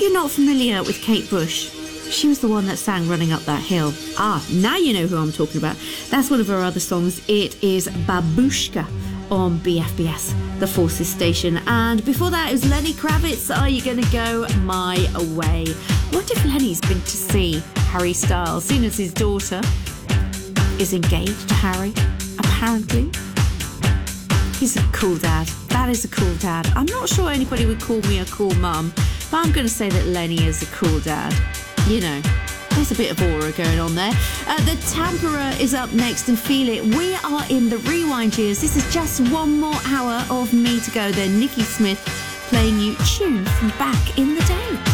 you're not familiar with Kate Bush, she was the one that sang Running Up That Hill. Now you know who I'm talking about. That's one of her other songs. It is Babushka on BFBS, the Forces station. And before that, it was Lenny Kravitz, Are You Gonna Go My Way? I wonder if Lenny's been to see Harry Styles, seeing as his daughter is engaged to Harry, apparently. He's a cool dad. That is a cool dad. I'm not sure anybody would call me a cool mum, but I'm going to say that Lenny is a cool dad. You know, there's a bit of aura going on there. The Tampera is up next, and Feel It. We are in the rewind years. This is just one more hour of me to go. Then Nikki Smith playing you tunes from back in the day.